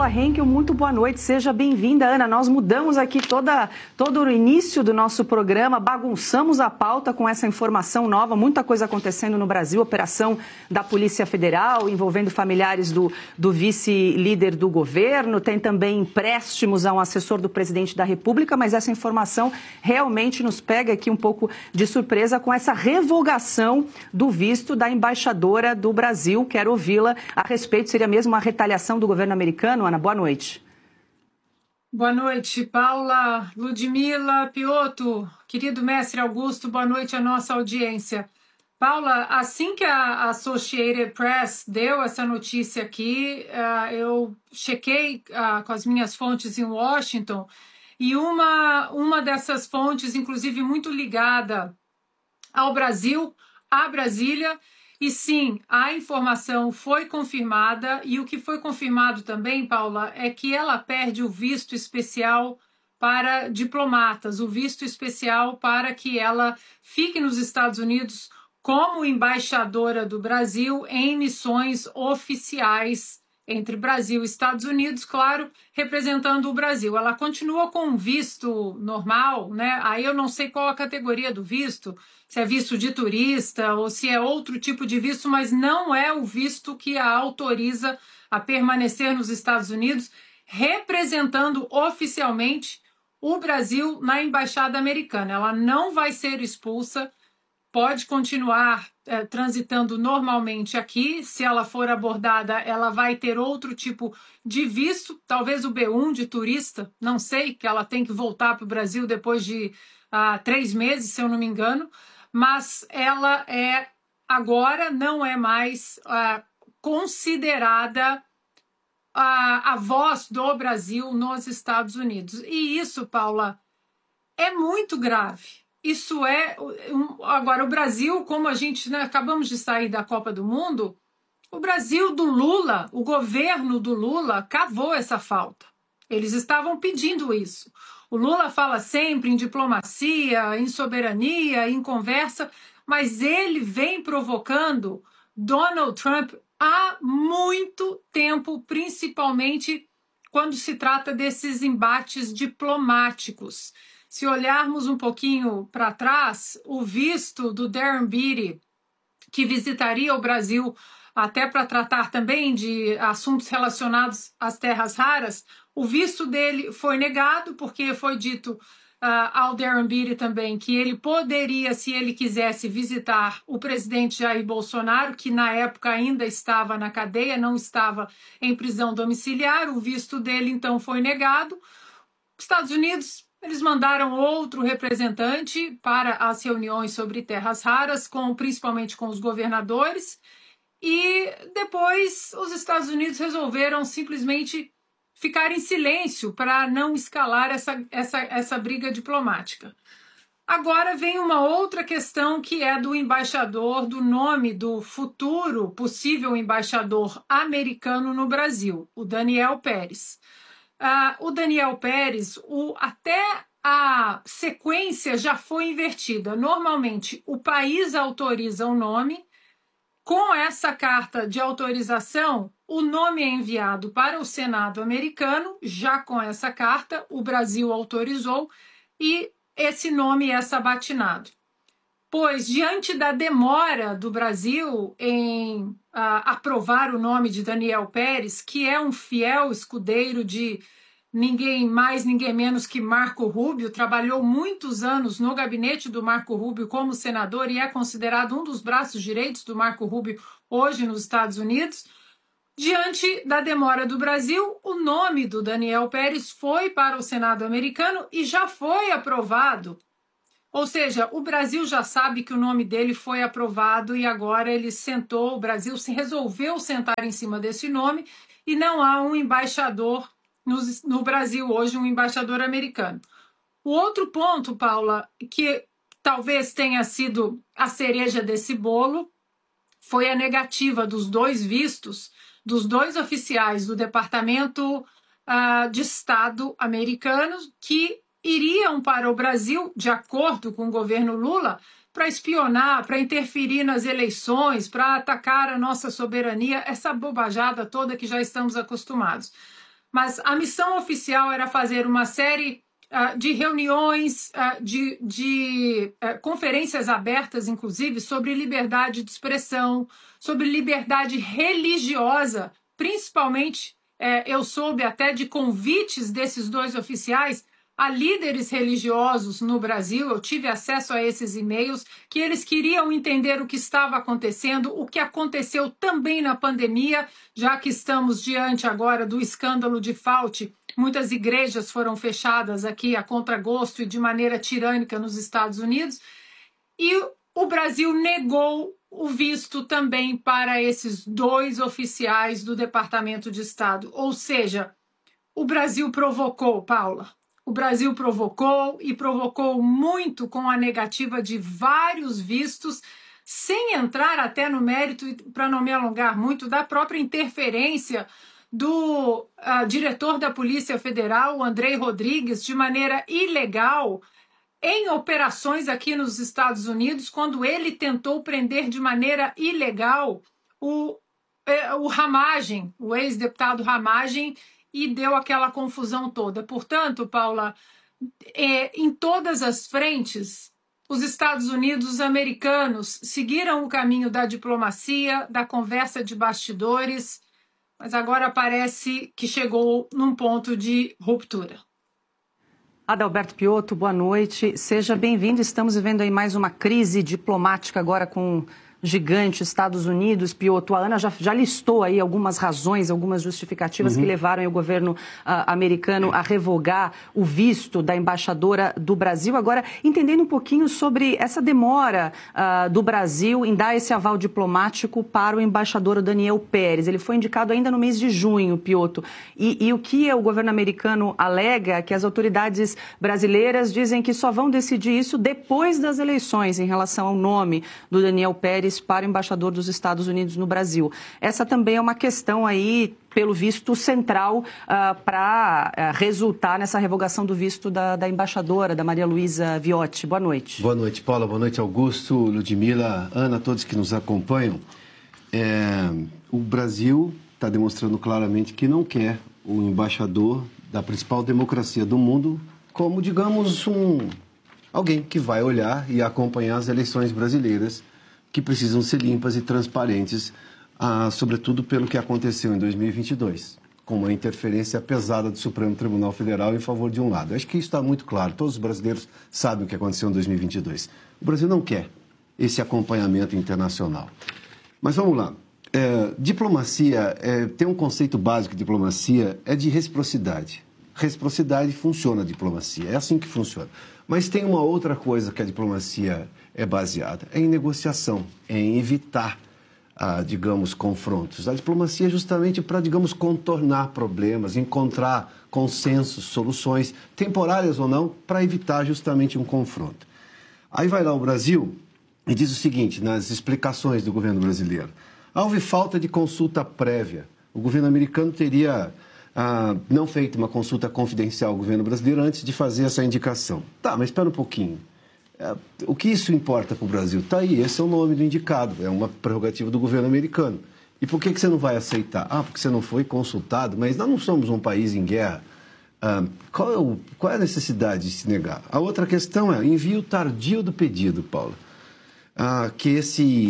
Paula Henkel, muito boa noite, seja bem-vinda, Ana. Nós mudamos aqui todo o início do nosso programa, bagunçamos a pauta com essa informação nova, muita coisa acontecendo no Brasil, operação da Polícia Federal envolvendo familiares do vice-líder do governo, tem também empréstimos a um assessor do presidente da República, mas essa informação realmente nos pega aqui um pouco de surpresa com essa revogação do visto da embaixadora do Brasil. Quero ouvi-la a respeito, seria mesmo uma retaliação do governo americano? Ana, boa noite. Boa noite, Paula, Ludmila, Piotr, querido mestre Augusto, boa noite à nossa audiência. Paula, assim que a Associated Press deu essa notícia aqui, eu chequei com as minhas fontes em Washington e uma dessas fontes, inclusive muito ligada ao Brasil, a Brasília, e sim, a informação foi confirmada, e o que foi confirmado também, Paula, é que ela perde o visto especial para diplomatas, o visto especial para que ela fique nos Estados Unidos como embaixadora do Brasil em missões oficiais entre Brasil e Estados Unidos, claro, representando o Brasil. Ela continua com um visto normal, né? Aí eu não sei qual a categoria do visto, se é visto de turista ou se é outro tipo de visto, mas não é o visto que a autoriza a permanecer nos Estados Unidos, representando oficialmente o Brasil na embaixada americana. Ela não vai ser expulsa, pode continuar transitando normalmente aqui. Se ela for abordada, ela vai ter outro tipo de visto, talvez o B1 de turista, não sei, que ela tem que voltar para o Brasil depois de 3 meses, se eu não me engano, mas ela agora não é mais considerada a voz do Brasil nos Estados Unidos. E isso, Paula, é muito grave. Isso agora, o Brasil, como a gente, né, acabamos de sair da Copa do Mundo, o Brasil do Lula, o governo do Lula, cavou essa falta. Eles estavam pedindo isso. O Lula fala sempre em diplomacia, em soberania, em conversa, mas ele vem provocando Donald Trump há muito tempo, principalmente quando se trata desses embates diplomáticos. Se olharmos um pouquinho para trás, o visto do Darren Beatty, que visitaria o Brasil até para tratar também de assuntos relacionados às terras raras, o visto dele foi negado, porque foi dito ao Darren Beatty também que ele poderia, se ele quisesse, visitar o presidente Jair Bolsonaro, que na época ainda estava na cadeia, não estava em prisão domiciliar. O visto dele, então, foi negado. Os Estados Unidos, eles mandaram outro representante para as reuniões sobre terras raras, principalmente com os governadores, e depois os Estados Unidos resolveram simplesmente ficar em silêncio para não escalar essa briga diplomática. Agora vem uma outra questão, que é do embaixador, do nome do futuro possível embaixador americano no Brasil, o Daniel Pérez. O Daniel Pérez, até a sequência já foi invertida. Normalmente, o país autoriza o nome. Com essa carta de autorização, o nome é enviado para o Senado americano. Já com essa carta, o Brasil autorizou e esse nome é sabatinado. Pois, diante da demora do Brasil em aprovar o nome de Daniel Pérez, que é um fiel escudeiro de ninguém mais, ninguém menos que Marco Rubio, trabalhou muitos anos no gabinete do Marco Rubio como senador e é considerado um dos braços direitos do Marco Rubio hoje nos Estados Unidos. Diante da demora do Brasil, o nome do Daniel Pérez foi para o Senado americano e já foi aprovado. Ou seja, o Brasil já sabe que o nome dele foi aprovado e agora o Brasil resolveu sentar em cima desse nome e não há um embaixador no Brasil hoje, um embaixador americano. O outro ponto, Paula, que talvez tenha sido a cereja desse bolo, foi a negativa dos 2 vistos, dos 2 oficiais do Departamento de Estado americano que iriam para o Brasil, de acordo com o governo Lula, para espionar, para interferir nas eleições, para atacar a nossa soberania, essa bobajada toda que já estamos acostumados. mas a missão oficial era fazer uma série de reuniões, de conferências abertas, inclusive, sobre liberdade de expressão, sobre liberdade religiosa, principalmente, eu soube até de convites desses dois oficiais a líderes religiosos no Brasil. Eu tive acesso a esses e-mails, que eles queriam entender o que estava acontecendo, o que aconteceu também na pandemia, já que estamos diante agora do escândalo de Fauci. Muitas igrejas foram fechadas aqui a contragosto e de maneira tirânica nos Estados Unidos, e o Brasil negou o visto também para esses dois oficiais do Departamento de Estado. Ou seja, o Brasil provocou, Paula. O Brasil provocou e provocou muito com a negativa de vários vistos, sem entrar até no mérito, para não me alongar muito, da própria interferência do diretor da Polícia Federal, o Andrei Rodrigues, de maneira ilegal, em operações aqui nos Estados Unidos, quando ele tentou prender de maneira ilegal o Ramagem, o ex-deputado Ramagem, e deu aquela confusão toda. Portanto, Paula, em todas as frentes, os Estados Unidos, os americanos, seguiram o caminho da diplomacia, da conversa de bastidores, mas agora parece que chegou num ponto de ruptura. Adalberto Piotto, boa noite. Seja bem-vindo. Estamos vivendo aí mais uma crise diplomática agora com gigante Estados Unidos. Piotto, a Ana já listou aí algumas razões, algumas justificativas que levaram o governo americano a revogar o visto da embaixadora do Brasil. Agora, entendendo um pouquinho sobre essa demora do Brasil em dar esse aval diplomático para o embaixador Daniel Pérez. Ele foi indicado ainda no mês de junho, Piotto. E o que o governo americano alega, que as autoridades brasileiras dizem que só vão decidir isso depois das eleições em relação ao nome do Daniel Pérez para o embaixador dos Estados Unidos no Brasil. Essa também é uma questão aí, pelo visto, central para resultar nessa revogação do visto da embaixadora, da Maria Luísa Viotti. Boa noite. Boa noite, Paula. Boa noite, Augusto, Ludmila, Ana, todos que nos acompanham. O Brasil está demonstrando claramente que não quer o embaixador da principal democracia do mundo como, digamos, alguém que vai olhar e acompanhar as eleições brasileiras, que precisam ser limpas e transparentes, sobretudo pelo que aconteceu em 2022, com uma interferência pesada do Supremo Tribunal Federal em favor de um lado. Acho que isso está muito claro, todos os brasileiros sabem o que aconteceu em 2022. O Brasil não quer esse acompanhamento internacional. Mas vamos lá. Diplomacia, tem um conceito básico de diplomacia, é de reciprocidade. Reciprocidade funciona a diplomacia, é assim que funciona. Mas tem uma outra coisa que a diplomacia é baseada, em negociação, em evitar, digamos, confrontos. A diplomacia é justamente para, digamos, contornar problemas, encontrar consensos, soluções, temporárias ou não, para evitar justamente um confronto. Aí vai lá o Brasil e diz o seguinte, nas explicações do governo brasileiro: houve falta de consulta prévia. O governo americano teria não feito uma consulta confidencial ao governo brasileiro antes de fazer essa indicação. Tá, mas espera um pouquinho. O que isso importa para o Brasil? Está aí, esse é o nome do indicado, é uma prerrogativa do governo americano. E por que você não vai aceitar? Porque você não foi consultado, mas nós não somos um país em guerra. Qual é a necessidade de se negar? A outra questão é envio tardio do pedido, Paula. Que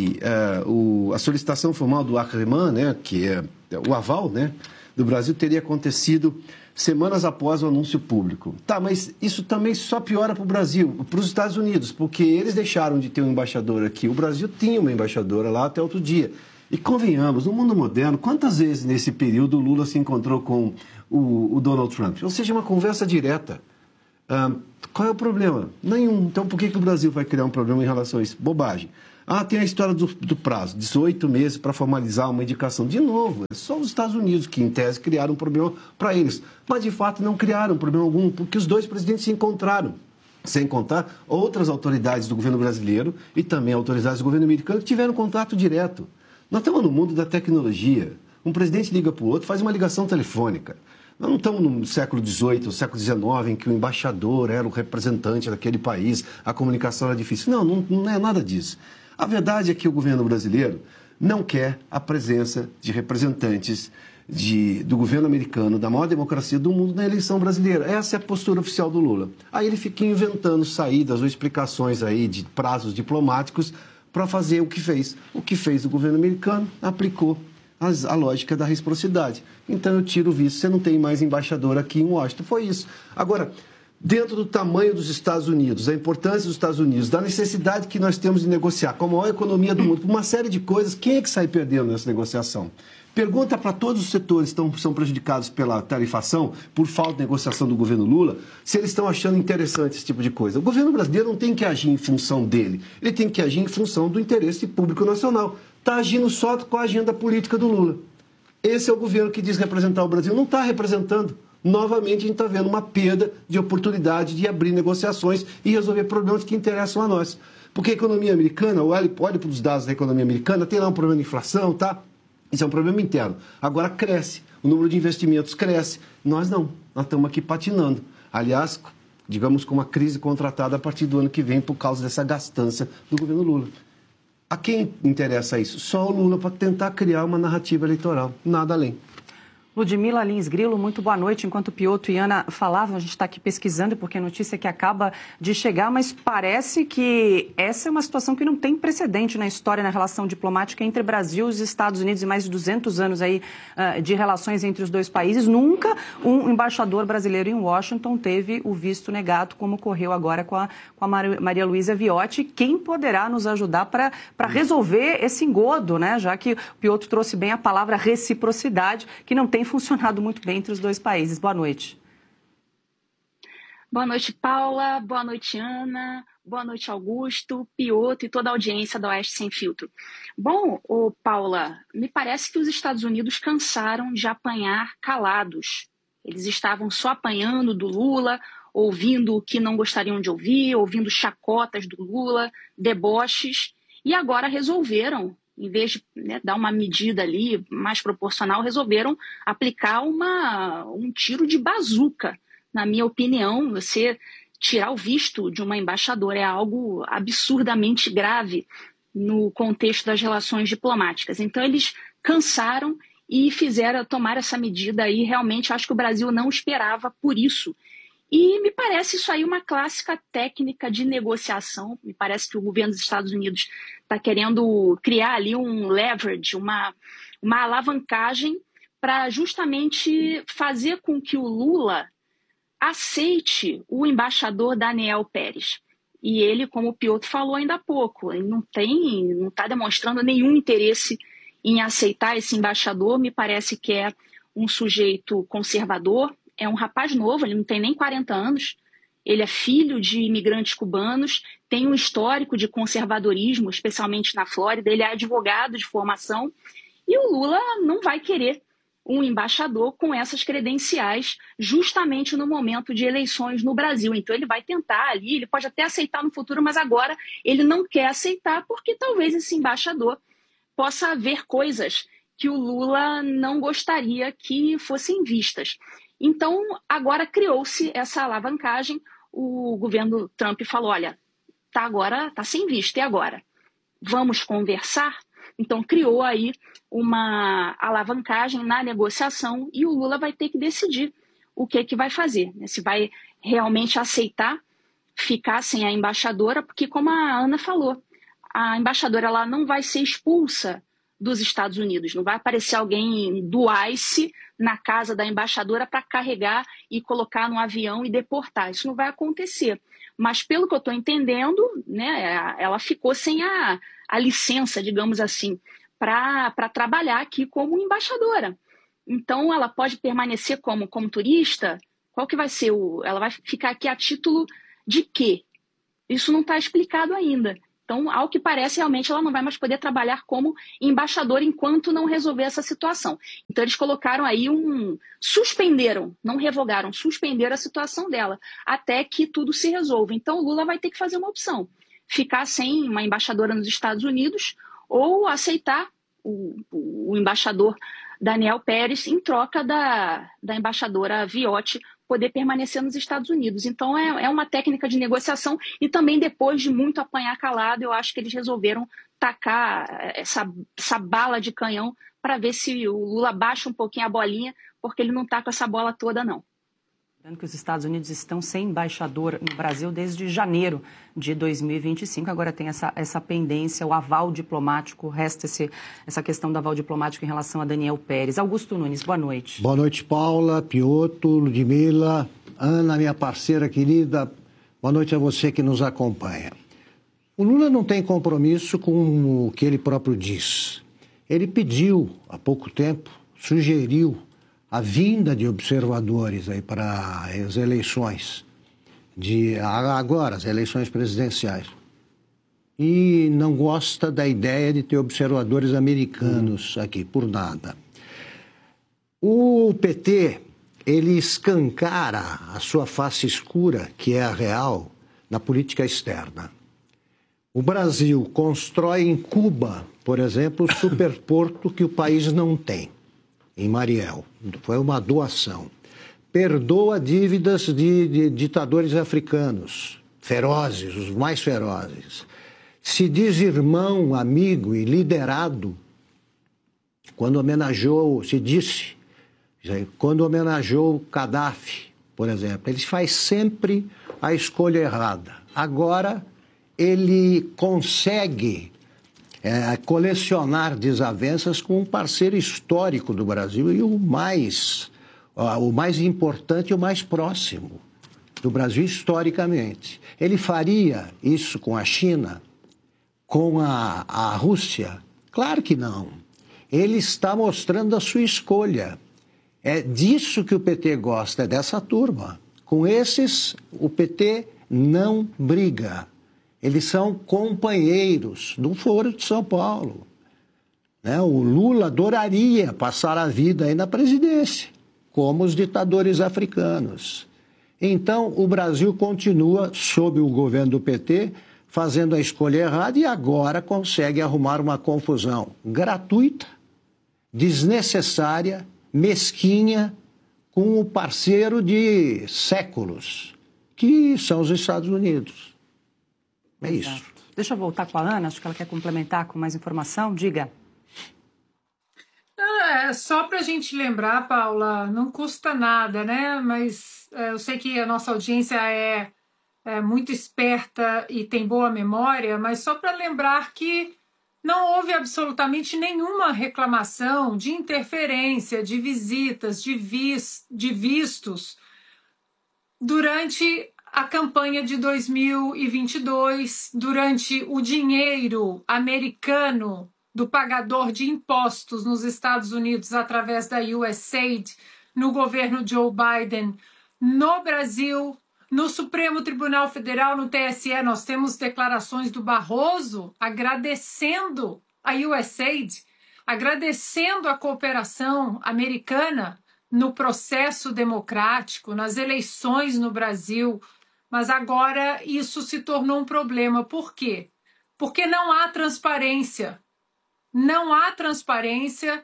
a solicitação formal do Ackerman, né, que é o aval, né, do Brasil, teria acontecido semanas após o anúncio público. Tá, mas isso também só piora para o Brasil, para os Estados Unidos, porque eles deixaram de ter um embaixador aqui. O Brasil tinha uma embaixadora lá até outro dia. E convenhamos, no mundo moderno, quantas vezes nesse período o Lula se encontrou com o Donald Trump? Ou seja, uma conversa direta. Qual é o problema? Nenhum. Então por que o Brasil vai criar um problema em relação a isso? Bobagem. Tem a história do prazo, 18 meses para formalizar uma indicação. De novo, é só os Estados Unidos que, em tese, criaram um problema para eles. Mas, de fato, não criaram problema algum, porque os dois presidentes se encontraram. Sem contar outras autoridades do governo brasileiro e também autoridades do governo americano que tiveram contato direto. Nós estamos no mundo da tecnologia. Um presidente liga para o outro, faz uma ligação telefônica. Nós não estamos no século XVIII, no século XIX, em que o embaixador era o representante daquele país, a comunicação era difícil. Não é nada disso. A verdade é que o governo brasileiro não quer a presença de representantes do governo americano, da maior democracia do mundo, na eleição brasileira. Essa é a postura oficial do Lula. Aí ele fica inventando saídas ou explicações aí de prazos diplomáticos para fazer o que fez. O que fez o governo americano aplicou a lógica da reciprocidade. Então eu tiro o visto, você não tem mais embaixador aqui em Washington. Foi isso. Agora, dentro do tamanho dos Estados Unidos, da importância dos Estados Unidos, da necessidade que nós temos de negociar com a maior economia do mundo, por uma série de coisas, quem é que sai perdendo nessa negociação? Pergunta para todos os setores que são prejudicados pela tarifação, por falta de negociação do governo Lula, se eles estão achando interessante esse tipo de coisa. O governo brasileiro não tem que agir em função dele, ele tem que agir em função do interesse público nacional. Está agindo só com a agenda política do Lula. Esse é o governo que diz representar o Brasil, não está representando. Novamente, a gente está vendo uma perda de oportunidade de abrir negociações e resolver problemas que interessam a nós. Porque a economia americana, olhe para os dados da economia americana, tem lá um problema de inflação, tá? Isso é um problema interno. Agora cresce, o número de investimentos cresce. Nós não, nós estamos aqui patinando. Aliás, digamos com uma crise contratada a partir do ano que vem por causa dessa gastança do governo Lula. A quem interessa isso? Só o Lula para tentar criar uma narrativa eleitoral, nada além. Ludmila Lins Grilo, muito boa noite. Enquanto Piotr e Ana falavam, a gente está aqui pesquisando, porque é notícia que acaba de chegar, mas parece que essa é uma situação que não tem precedente na história, na relação diplomática entre Brasil e os Estados Unidos, e mais de 200 anos aí de relações entre os dois países. Nunca um embaixador brasileiro em Washington teve o visto negado, como ocorreu agora com a Maria Luísa Viotti. Quem poderá nos ajudar para resolver esse engodo, né? Já que o Piotr trouxe bem a palavra reciprocidade, que não tem funcionado muito bem entre os dois países. Boa noite. Boa noite, Paula. Boa noite, Ana. Boa noite, Augusto, Piotr e toda a audiência da Oeste Sem Filtro. Bom, Paula, me parece que os Estados Unidos cansaram de apanhar calados. Eles estavam só apanhando do Lula, ouvindo o que não gostariam de ouvir, ouvindo chacotas do Lula, deboches, e agora resolveram, em vez de dar uma medida ali mais proporcional, resolveram aplicar um tiro de bazuca. Na minha opinião, você tirar o visto de uma embaixadora é algo absurdamente grave no contexto das relações diplomáticas. Então, eles cansaram e tomaram essa medida aí. Realmente, acho que o Brasil não esperava por isso. E me parece isso aí uma clássica técnica de negociação. Me parece que o governo dos Estados Unidos está querendo criar ali um leverage, uma alavancagem para justamente fazer com que o Lula aceite o embaixador Daniel Pérez. E ele, como o Piotr falou ainda há pouco, ele não está demonstrando nenhum interesse em aceitar esse embaixador. Me parece que é um sujeito conservador, é um rapaz novo, ele não tem nem 40 anos, ele é filho de imigrantes cubanos, tem um histórico de conservadorismo, especialmente na Flórida, ele é advogado de formação, e o Lula não vai querer um embaixador com essas credenciais justamente no momento de eleições no Brasil. Então ele vai tentar ali, ele pode até aceitar no futuro, mas agora ele não quer aceitar porque talvez esse embaixador possa ver coisas que o Lula não gostaria que fossem vistas. Então, agora criou-se essa alavancagem, o governo Trump falou, olha, tá sem visto, e agora? Vamos conversar? Então, criou aí uma alavancagem na negociação e o Lula vai ter que decidir o que vai fazer, né? Se vai realmente aceitar ficar sem a embaixadora, porque como a Ana falou, a embaixadora ela não vai ser expulsa dos Estados Unidos, não vai aparecer alguém do ICE na casa da embaixadora para carregar e colocar no avião e deportar. Isso não vai acontecer. Mas, pelo que eu estou entendendo, né, ela ficou sem a licença, digamos assim, para trabalhar aqui como embaixadora. Então, ela pode permanecer como turista? Qual que vai ser ela vai ficar aqui a título de quê? Isso não está explicado ainda. Então, ao que parece, realmente ela não vai mais poder trabalhar como embaixadora enquanto não resolver essa situação. Então, eles colocaram aí suspenderam, não revogaram, suspenderam a situação dela até que tudo se resolva. Então, o Lula vai ter que fazer uma opção. Ficar sem uma embaixadora nos Estados Unidos ou aceitar o embaixador Daniel Pérez em troca da embaixadora Viotti poder permanecer nos Estados Unidos. Então, é uma técnica de negociação e também depois de muito apanhar calado, eu acho que eles resolveram tacar essa bala de canhão para ver se o Lula baixa um pouquinho a bolinha, porque ele não está com essa bola toda, não. Lembrando que os Estados Unidos estão sem embaixador no Brasil desde janeiro de 2025. Agora tem essa pendência, o aval diplomático, resta essa questão do aval diplomático em relação a Daniel Pérez. Augusto Nunes, boa noite. Boa noite, Paula, Piotr, Ludmila, Ana, minha parceira querida. Boa noite a você que nos acompanha. O Lula não tem compromisso com o que ele próprio diz. Ele pediu, há pouco tempo, sugeriu a vinda de observadores aí para as eleições, agora as eleições presidenciais. E não gosta da ideia de ter observadores americanos aqui, por nada. O PT, ele escancara a sua face escura, que é a real, na política externa. O Brasil constrói em Cuba, por exemplo, o superporto que o país não tem. Em Mariel. Foi uma doação. Perdoa dívidas de ditadores africanos, ferozes, os mais ferozes. Se diz irmão, amigo e liderado, quando homenageou Gaddafi, por exemplo. Ele faz sempre a escolha errada. Agora, ele consegue colecionar desavenças com um parceiro histórico do Brasil e o mais importante e o mais próximo do Brasil historicamente. Ele faria isso com a China, com a Rússia? Claro que não. Ele está mostrando a sua escolha. É disso que o PT gosta, é dessa turma. Com esses, o PT não briga. Eles são companheiros do Foro de São Paulo. O Lula adoraria passar a vida aí na presidência, como os ditadores africanos. Então, o Brasil continua, sob o governo do PT, fazendo a escolha errada e agora consegue arrumar uma confusão gratuita, desnecessária, mesquinha, com o parceiro de séculos, que são os Estados Unidos. É isso. Exato. Deixa eu voltar com a Ana, acho que ela quer complementar com mais informação. Diga. Só para a gente lembrar, Paula, não custa nada, né? Mas eu sei que a nossa audiência é muito esperta e tem boa memória, mas só para lembrar que não houve absolutamente nenhuma reclamação de interferência, de visitas, de vistos durante a campanha de 2022, durante o dinheiro americano do pagador de impostos nos Estados Unidos através da USAID, no governo Joe Biden, no Brasil, no Supremo Tribunal Federal, no TSE, nós temos declarações do Barroso agradecendo a USAID, agradecendo a cooperação americana no processo democrático, nas eleições no Brasil. Mas agora isso se tornou um problema. Por quê? Porque não há transparência. Não há transparência.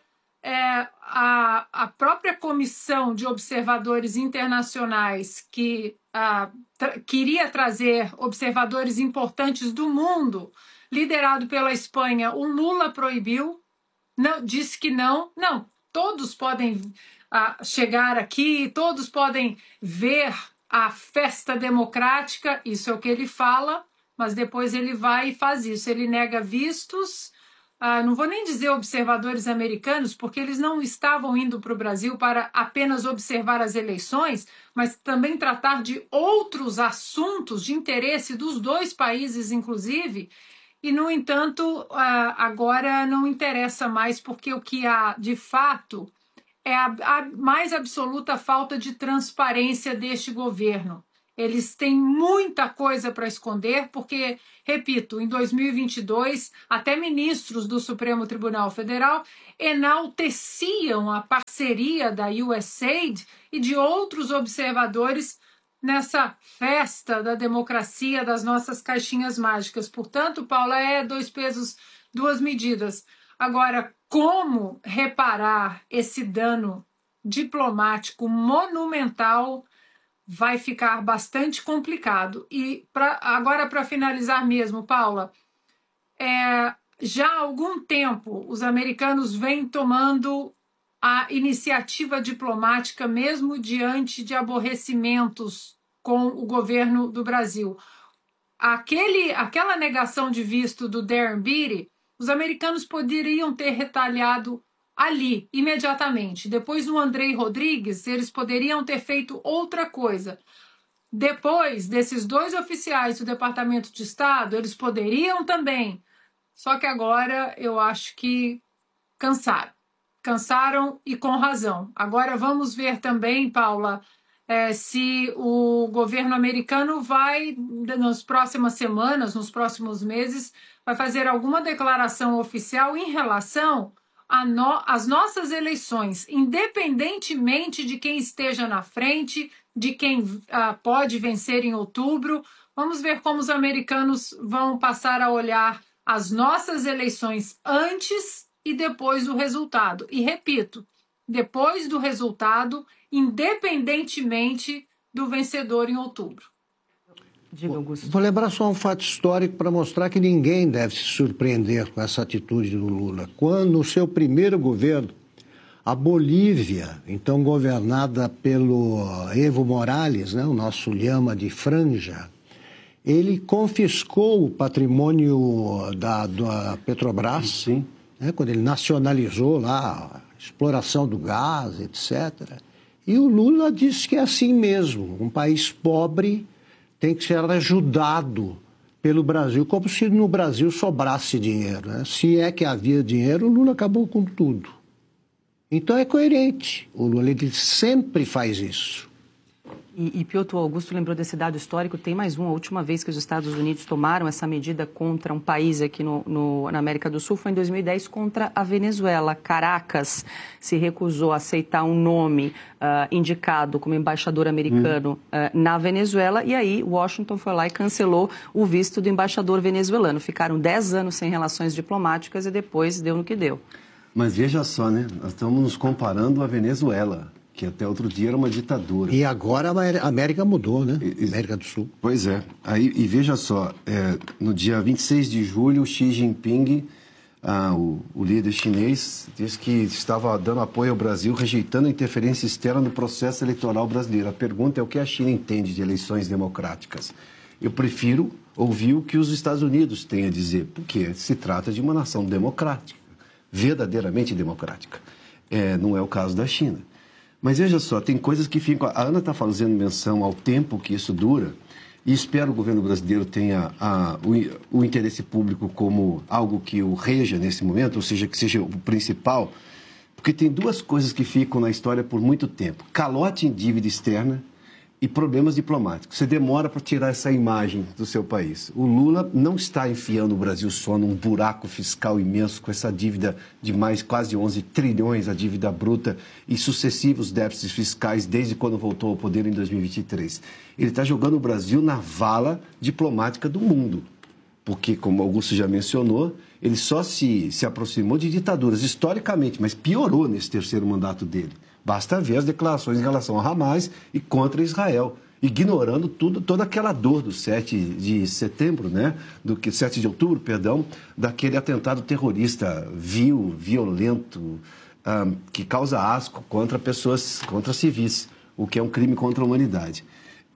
A própria Comissão de Observadores Internacionais, que queria trazer observadores importantes do mundo, liderado pela Espanha, o Lula proibiu, disse que não, todos podem chegar aqui, todos podem ver a festa democrática, isso é o que ele fala, mas depois ele vai e faz isso, ele nega vistos. Não vou nem dizer observadores americanos, porque eles não estavam indo para o Brasil para apenas observar as eleições, mas também tratar de outros assuntos de interesse dos dois países, inclusive. E, no entanto, agora não interessa mais, porque o que há, de fato, é a mais absoluta falta de transparência deste governo. Eles têm muita coisa para esconder, porque, repito, em 2022, até ministros do Supremo Tribunal Federal enalteciam a parceria da USAID e de outros observadores nessa festa da democracia das nossas caixinhas mágicas. Portanto, Paula, 2 pesos, 2 medidas. Agora, como reparar esse dano diplomático monumental vai ficar bastante complicado. E agora, para finalizar mesmo, Paula, já há algum tempo os americanos vêm tomando a iniciativa diplomática, mesmo diante de aborrecimentos com o governo do Brasil. Aquela negação de visto do Darren Beatty, os americanos poderiam ter retaliado ali, imediatamente. Depois do Andrei Rodrigues, eles poderiam ter feito outra coisa. Depois desses 2 oficiais do Departamento de Estado, eles poderiam também. Só que agora eu acho que cansaram e com razão. Agora vamos ver também, Paula, se o governo americano vai, nas próximas semanas, nos próximos meses, vai fazer alguma declaração oficial em relação às nossas eleições, independentemente de quem esteja na frente, de quem pode vencer em outubro. Vamos ver como os americanos vão passar a olhar as nossas eleições antes e depois do resultado. E repito, depois do resultado, independentemente do vencedor em outubro. Diga, Augusto. Vou lembrar só um fato histórico para mostrar que ninguém deve se surpreender com essa atitude do Lula. Quando, no seu primeiro governo, a Bolívia, então governada pelo Evo Morales, né, o nosso lhama de franja, ele confiscou o patrimônio da Petrobras, sim, né, quando ele nacionalizou lá a exploração do gás, etc. E o Lula disse que é assim mesmo, um país pobre tem que ser ajudado pelo Brasil, como se no Brasil sobrasse dinheiro, né? Se é que havia dinheiro, o Lula acabou com tudo. Então é coerente, o Lula ele sempre faz isso. E Piotr, Augusto lembrou desse dado histórico, tem mais um. A última vez que os Estados Unidos tomaram essa medida contra um país aqui na América do Sul foi em 2010 contra a Venezuela. Caracas se recusou a aceitar um nome indicado como embaixador americano na Venezuela, e aí Washington foi lá e cancelou o visto do embaixador venezuelano. Ficaram 10 anos sem relações diplomáticas e depois deu no que deu. Mas veja só, né? Nós estamos nos comparando à Venezuela, que até outro dia era uma ditadura. E agora a América mudou, né? América do Sul. Pois é. E veja só, no dia 26 de julho, Xi Jinping, o líder chinês, disse que estava dando apoio ao Brasil, rejeitando a interferência externa no processo eleitoral brasileiro. A pergunta é o que a China entende de eleições democráticas. Eu prefiro ouvir o que os Estados Unidos têm a dizer, porque se trata de uma nação democrática, verdadeiramente democrática. Não é o caso da China. Mas veja só, tem coisas que ficam... A Ana está fazendo menção ao tempo que isso dura e espero que o governo brasileiro tenha o interesse público como algo que o reja nesse momento, ou seja, que seja o principal, porque tem 2 coisas que ficam na história por muito tempo. Calote em dívida externa e problemas diplomáticos. Você demora para tirar essa imagem do seu país. O Lula não está enfiando o Brasil só num buraco fiscal imenso com essa dívida de mais quase 11 trilhões, a dívida bruta, e sucessivos déficits fiscais desde quando voltou ao poder em 2023. Ele está jogando o Brasil na vala diplomática do mundo, porque, como Augusto já mencionou, ele só se aproximou de ditaduras historicamente, mas piorou nesse terceiro mandato dele. Basta ver as declarações em relação a Hamas e contra Israel, ignorando toda aquela dor do 7 de setembro, né? 7 de outubro, perdão, daquele atentado terrorista violento, que causa asco contra pessoas, contra civis, o que é um crime contra a humanidade.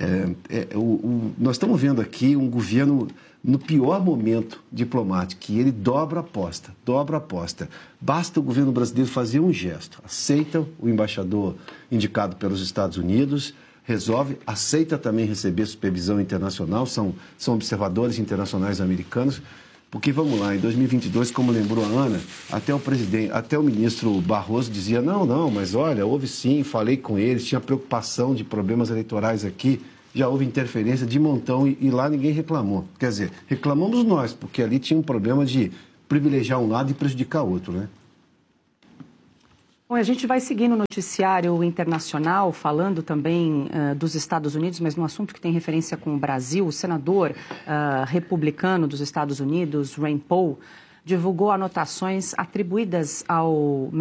Nós estamos vendo aqui um governo no pior momento diplomático, que ele dobra a aposta. Basta o governo brasileiro fazer um gesto. Aceita o embaixador indicado pelos Estados Unidos, aceita também receber supervisão internacional, são observadores internacionais americanos, porque, vamos lá, em 2022, como lembrou a Ana, até o ministro Barroso dizia, não, mas olha, houve sim, falei com eles, tinha preocupação de problemas eleitorais aqui, já houve interferência de montão e lá ninguém reclamou. Quer dizer, reclamamos nós, porque ali tinha um problema de privilegiar um lado e prejudicar outro, né? Bom, a gente vai seguir no noticiário internacional, falando também dos Estados Unidos, mas num assunto que tem referência com o Brasil. O senador republicano dos Estados Unidos, Rand Paul, divulgou anotações atribuídas ao